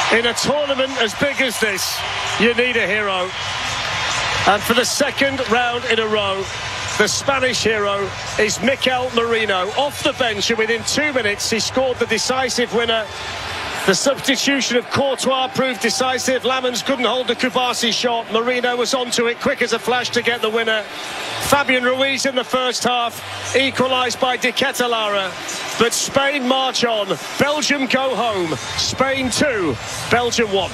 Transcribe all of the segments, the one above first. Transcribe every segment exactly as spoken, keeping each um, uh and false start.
In a tournament as big as this, you need a hero. And for the second round in a row, the Spanish hero is Mikel Merino. Off the bench, and within two minutes, he scored the decisive winner. The substitution of Courtois proved decisive. Lamens couldn't hold the Kubasi shot. Merino was onto it, quick as a flash to get the winner. Fabian Ruiz in the first half, equalised by De Ketelaere. But Spain march on. Belgium go home. Spain two, Belgium one.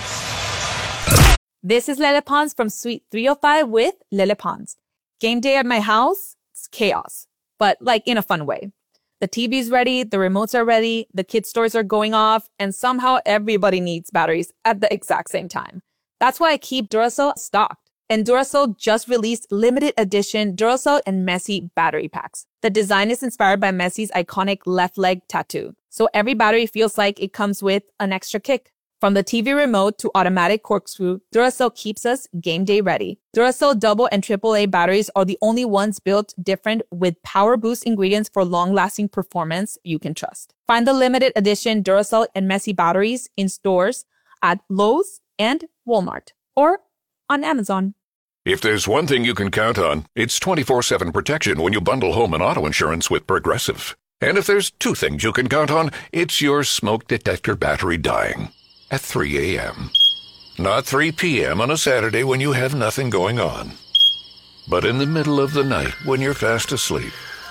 This is Lele Pons from Suite three oh five with Lele Pons. Game day at my house, it's chaos, but like in a fun way. The T V's ready, the remotes are ready, the kids' toys are going off, and somehow everybody needs batteries at the exact same time. That's why I keep Duracell stocked. And Duracell just released limited edition Duracell and Messi battery packs. The design is inspired by Messi's iconic left leg tattoo. So every battery feels like it comes with an extra kick. From the T V remote to automatic corkscrew, Duracell keeps us game day ready. Duracell double and triple A batteries are the only ones built different with power boost ingredients for long-lasting performance you can trust. Find the limited edition Duracell and Messi batteries in stores at Lowe's and Walmart or on Amazon. If there's one thing you can count on, it's twenty-four seven protection when you bundle home and auto insurance with Progressive. And if there's two things you can count on, it's your smoke detector battery dying. At three a.m. Not three p.m. on a Saturday when you have nothing going on. But in the middle of the night when you're fast asleep.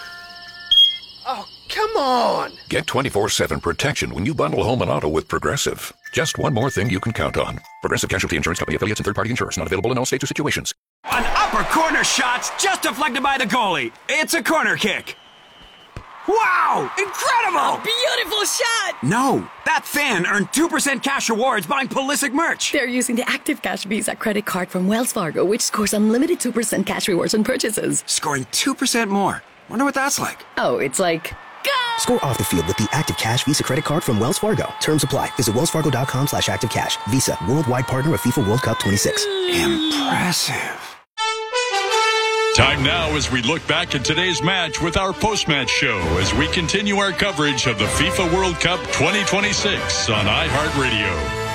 Oh, come on! Get twenty-four seven protection when you bundle home and auto with Progressive. Just one more thing you can count on. Progressive Casualty Insurance Company affiliates and third-party insurers. Not available in all states or situations. An upper corner shot's just deflected by the goalie. It's a corner kick. Wow! Incredible! A beautiful shot! No, that fan earned two percent cash rewards buying Pulisic merch. They're using the Active Cash Visa credit card from Wells Fargo, which scores unlimited two percent cash rewards on purchases. Scoring two percent more. Wonder what that's like. Oh, it's like... Go! Score off the field with the Active Cash Visa credit card from Wells Fargo. Terms apply. Visit wellsfargo.com slash active cash. Visa, worldwide partner of FIFA World Cup twenty-six. Impressive. Time now as we look back at today's match with our post-match show as we continue our coverage of the FIFA World Cup twenty twenty-six on iHeartRadio.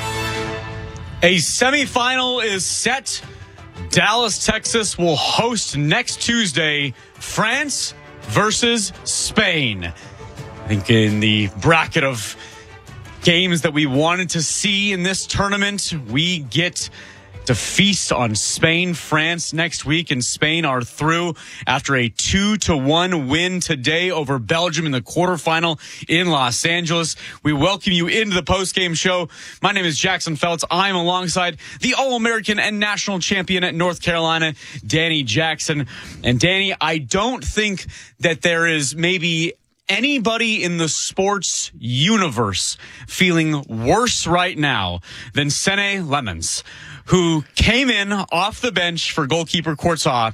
A semifinal is set. Dallas, Texas will host next Tuesday France versus Spain. I think in the bracket of games that we wanted to see in this tournament, we get to feast on Spain, France next week, and Spain are through after a two to one win today over Belgium in the quarterfinal in Los Angeles. We welcome you into the postgame show. My name is Jackson Feltz. I'm alongside the All-American and national champion at North Carolina, Danny Jackson. And Danny, I don't think that there is maybe anybody in the sports universe feeling worse right now than Sene Lemens, who came in off the bench for goalkeeper Courtois,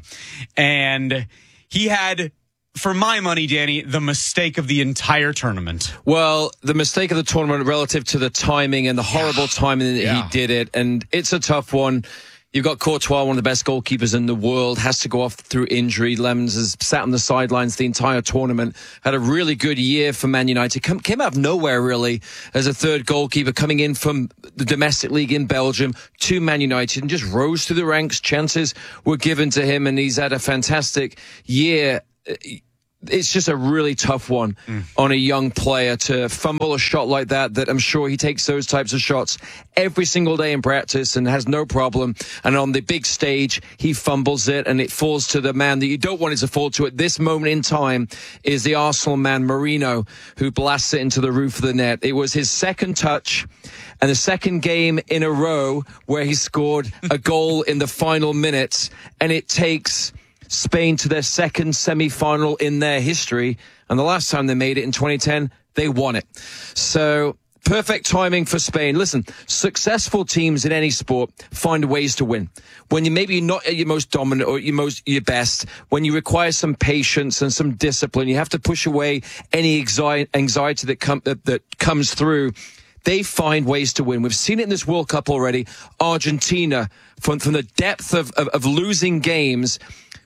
and he had, for my money, Danny, the mistake of the entire tournament. Well, the mistake of the tournament relative to the timing and the horrible yeah. timing that yeah. he did it, and it's a tough one. You've got Courtois, one of the best goalkeepers in the world, has to go off through injury. Lemens has sat on the sidelines the entire tournament, had a really good year for Man United. Come, came out of nowhere, really, as a third goalkeeper, coming in from the domestic league in Belgium to Man United and just rose through the ranks. Chances were given to him, and he's had a fantastic year. It's just a really tough one mm. on a young player to fumble a shot like that, that I'm sure he takes those types of shots every single day in practice and has no problem. And on the big stage, he fumbles it and it falls to the man that you don't want it to fall to at this moment in time is the Arsenal man, Merino, who blasts it into the roof of the net. It was his second touch and the second game in a row where he scored a goal in the final minutes, and it takes Spain to their second semi-final in their history, and the last time they made it in twenty ten, they won it. So perfect timing for Spain. Listen, successful teams in any sport find ways to win. When you maybe not at your most dominant or your most your best, when you require some patience and some discipline, you have to push away any anxiety that, com- that, that comes through. They find ways to win. We've seen it in this World Cup already. Argentina, from, from the depth of, of, of losing games,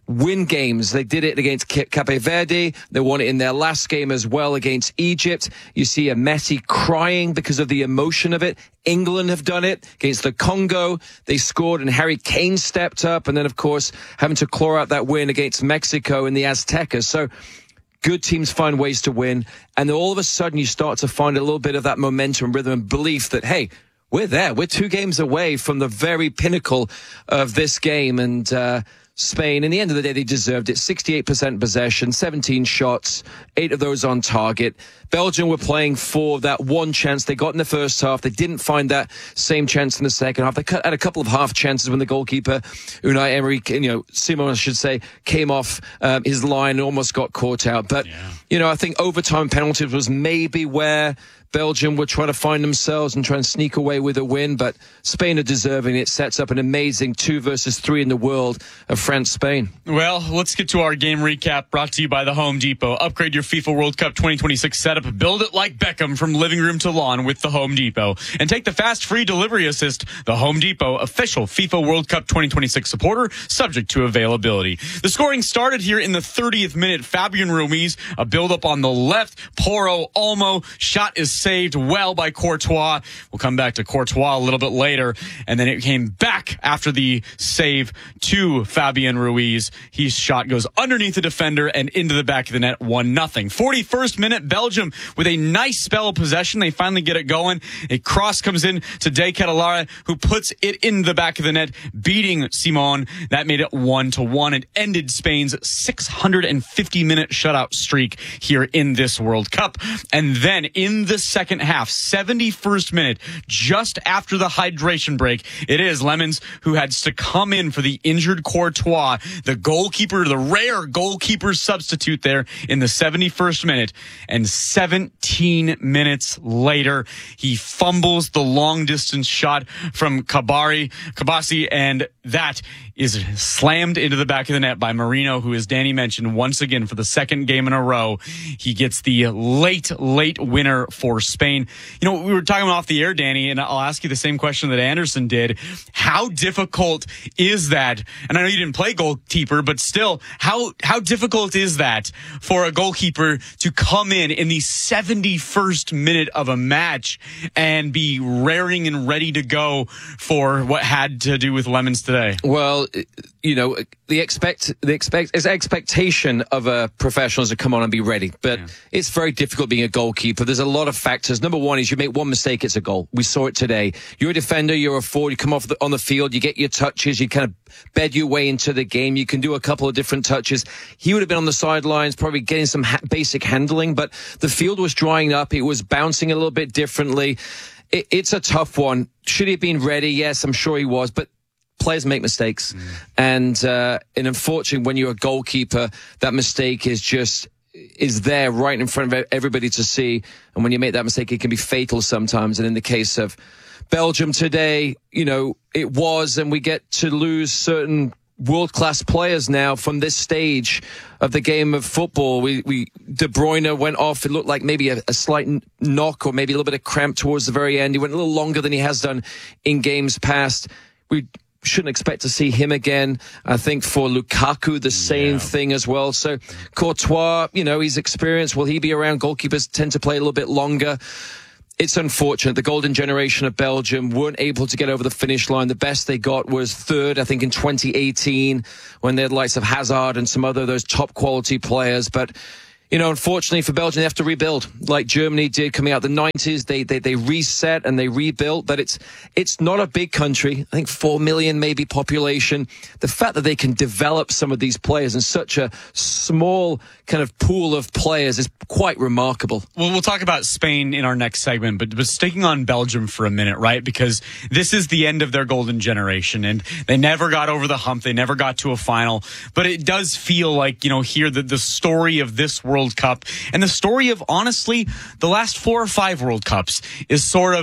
win games. They did it against Cape Verde. They won it in their last game as well against Egypt. You see a Messi crying because of the emotion of it. England have done it against the Congo. They scored and Harry Kane stepped up. And then, of course, having to claw out that win against Mexico in the Aztecas. So good teams find ways to win. And then all of a sudden you start to find a little bit of that momentum, rhythm, and belief that, hey, we're there. We're two games away from the very pinnacle of this game. And, uh, Spain, in the end of the day, they deserved it. sixty-eight percent possession, seventeen shots, eight of those on target. Belgium were playing for that one chance they got in the first half. They didn't find that same chance in the second half. They had a couple of half chances when the goalkeeper, Unai Emery, you know, Simon, I should say, came off um, his line and almost got caught out. But, yeah. you know, I think overtime penalties was maybe where Belgium would try to find themselves and try and sneak away with a win, but Spain are deserving it. Sets up an amazing two versus three in the world of France-Spain. Well, let's get to our game recap brought to you by the Home Depot. Upgrade your FIFA World Cup twenty twenty-six setup. Build it like Beckham from living room to lawn with the Home Depot. And take the fast free delivery assist. The Home Depot, official FIFA World Cup twenty twenty-six supporter, subject to availability. The scoring started here in the thirtieth minute. Fabian Ruiz, a build-up on the left. Porro Olmo, shot is saved well by Courtois. We'll come back to Courtois a little bit later. And then it came back after the save to Fabian Ruiz. His shot goes underneath the defender and into the back of the net, one nothing. forty-first minute, Belgium with a nice spell of possession. They finally get it going. A cross comes in to De Ketelaere, who puts it in the back of the net, beating Simon. That made it one to one. It ended Spain's six hundred fifty minute shutout streak here in this World Cup. And then in the second half, seventy-first minute, just after the hydration break, it is Lemons who had to come in for the injured Courtois, the goalkeeper, the rare goalkeeper substitute there in the seventy-first minute. And seventeen minutes later, he fumbles the long distance shot from Kabari, Kabasi, and that is slammed into the back of the net by Merino, who, as Danny mentioned, once again for the second game in a row, he gets the late, late winner for Spain. You know, we were talking off the air, Danny, and I'll ask you the same question that Anderson did. How difficult is that? And I know you didn't play goalkeeper, but still, how how difficult is that for a goalkeeper to come in in the seventy-first minute of a match and be raring and ready to go for what had to do with Lemons today? Well, you know, the expect the expect is expectation of a professional to come on and be ready, but yeah. It's very difficult being a goalkeeper. There's a lot of factors. Number one is you make one mistake, it's a goal. We saw it today. You're a defender, you're a forward, you come off the, on the field, you get your touches, you kind of bed your way into the game. You can do a couple of different touches. He would have been on the sidelines, probably getting some ha- basic handling, but the field was drying up. It was bouncing a little bit differently. It, it's a tough one. Should he have been ready? Yes, I'm sure he was, but players make mistakes. Mm. And, uh, and unfortunately, when you're a goalkeeper, that mistake is just, is there right in front of everybody to see. And when you make that mistake, it can be fatal sometimes. And in the case of Belgium today, you know, it was, and we get to lose certain world-class players now from this stage of the game of football. We, we, De Bruyne went off. It looked like maybe a, a slight knock or maybe a little bit of cramp towards the very end. He went a little longer than he has done in games past. We shouldn't expect to see him again. I think for Lukaku, the same yeah. thing as well. So Courtois, you know, he's experienced. Will he be around? Goalkeepers tend to play a little bit longer. It's unfortunate. The golden generation of Belgium weren't able to get over the finish line. The best they got was third, I think, in twenty eighteen when they had the likes of Hazard and some other of those top quality players. But, you know, unfortunately for Belgium, they have to rebuild like Germany did coming out the nineties. They, they, they reset and they rebuilt, but it's, it's not a big country. I think four million maybe population. The fact that they can develop some of these players in such a small kind of pool of players is quite remarkable. Well, we'll talk about Spain in our next segment, but, but sticking on Belgium for a minute, right? Because this is the end of their golden generation and they never got over the hump. They never got to a final, but it does feel like, you know, here the, the story of this World World Cup and the story of, honestly, the last four or five World Cups is sort of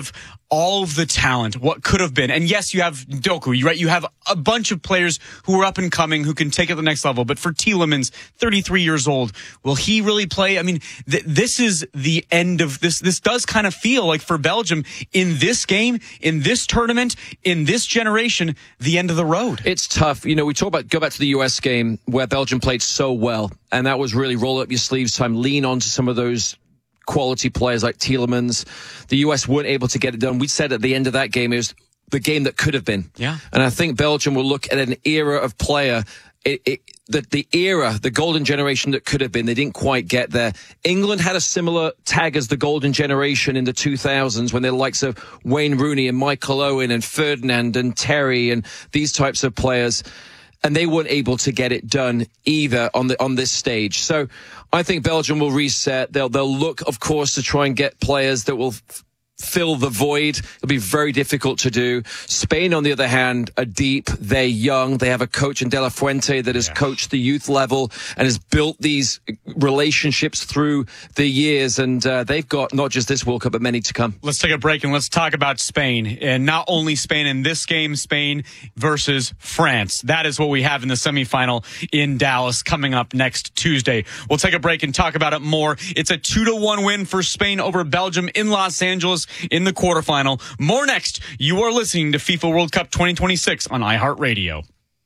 all of the talent, what could have been. And yes, you have Doku, right? You have a bunch of players who are up and coming who can take it to the next level. But for Tielemans, thirty-three years old, will he really play? I mean, th- this is the end of this. This does kind of feel like for Belgium in this game, in this tournament, in this generation, the end of the road. It's tough. You know, we talk about, go back to the U S game where Belgium played so well. And that was really roll up your sleeves time, lean onto some of those quality players like Tielemans. The U S weren't able to get it done. We said at the end of that game, it was the game that could have been. Yeah. And I think Belgium will look at an era of player, it, it, the, the era, the golden generation that could have been. They didn't quite get there. England had a similar tag as the golden generation in the two thousands when the likes of Wayne Rooney and Michael Owen and Ferdinand and Terry and these types of players. And they weren't able to get it done either on the on this stage. So I think Belgium will reset. They'll they'll look, of course, to try and get players that will f- fill the void. It'll be very difficult to do. Spain, on the other hand, are deep. They're young. They have a coach in De La Fuente that has yeah. coached the youth level and has built these relationships through the years. And uh, they've got not just this World Cup, but many to come. Let's take a break and let's talk about Spain. And not only Spain in this game, Spain versus France. That is what we have in the semifinal in Dallas coming up next Tuesday. We'll take a break and talk about it more. It's a two to one win for Spain over Belgium in Los Angeles in the quarterfinal. More next. You are listening to FIFA World Cup twenty twenty-six on iHeartRadio.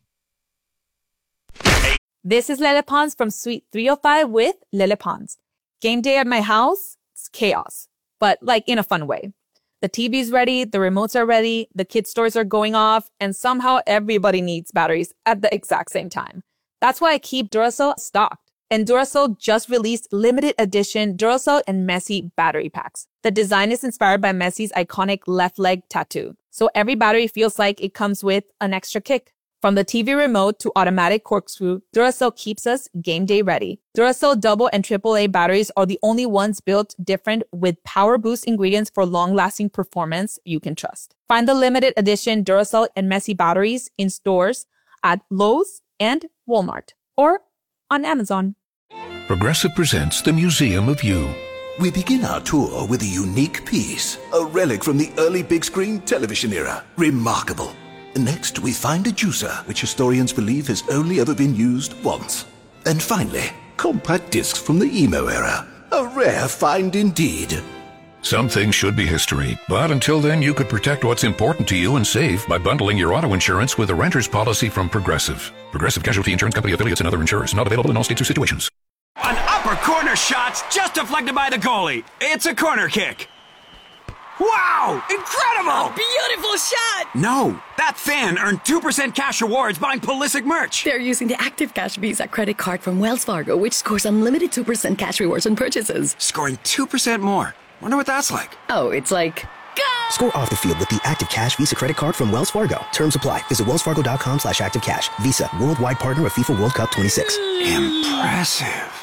This is Lele Pons from Suite three oh five with Lele Pons. Game day at my house, it's chaos, but like in a fun way. The T V's ready, the remotes are ready, the kids' toys are going off, and somehow everybody needs batteries at the exact same time. That's why I keep Duracell stocked. And Duracell just released limited edition Duracell and Messi battery packs. The design is inspired by Messi's iconic left leg tattoo. So every battery feels like it comes with an extra kick. From the T V remote to automatic corkscrew, Duracell keeps us game day ready. Duracell double and triple A batteries are the only ones built different with power boost ingredients for long-lasting performance you can trust. Find the limited edition Duracell and Messi batteries in stores at Lowe's and Walmart or on Amazon. Progressive presents the Museum of You. We begin our tour with a unique piece, a relic from the early big screen television era. Remarkable. Next, we find a juicer, which historians believe has only ever been used once. And finally, compact discs from the emo era. A rare find indeed. Some things should be history, but until then, you could protect what's important to you and save by bundling your auto insurance with a renter's policy from Progressive. Progressive Casualty Insurance Company affiliates and other insurers. Not available in all states or situations. An upper corner shot just deflected by the goalie. It's a corner kick. Wow! Incredible! A beautiful shot! No, that fan earned two percent cash rewards buying Pulisic merch. They're using the Active Cash Visa credit card from Wells Fargo, which scores unlimited two percent cash rewards on purchases. Scoring two percent more. Wonder what that's like. Oh, it's like... Go! Score off the field with the Active Cash Visa credit card from Wells Fargo. Terms apply. Visit wellsfargo.com slash activecash. Visa, worldwide partner of FIFA World Cup twenty-six. Impressive.